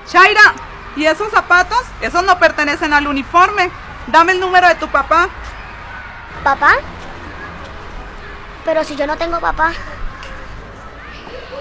Shaira, ¿y esos zapatos? Esos no pertenecen al uniforme. Dame el número de tu papá. ¿Papá? Pero si yo no tengo papá.